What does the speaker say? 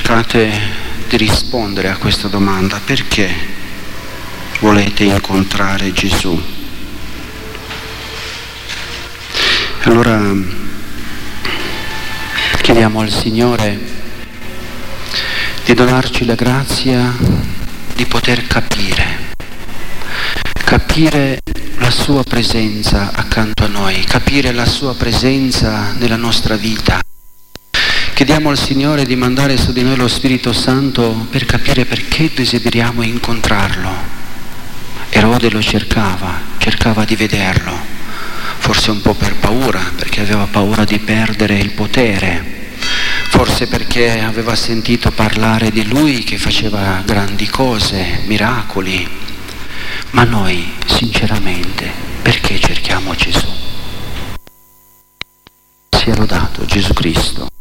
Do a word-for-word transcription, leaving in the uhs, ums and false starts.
cercate di rispondere a questa domanda: perché volete incontrare Gesù? Allora chiediamo al Signore di donarci la grazia di poter capire, capire la sua presenza accanto a noi, capire la sua presenza nella nostra vita. Chiediamo al Signore di mandare su di noi lo Spirito Santo per capire perché desideriamo incontrarlo. Erode lo cercava, cercava di vederlo, forse un po' per paura, perché aveva paura di perdere il potere, forse perché aveva sentito parlare di lui che faceva grandi cose, miracoli. Ma noi, sinceramente, perché cerchiamo Gesù? Sia lodato Gesù Cristo.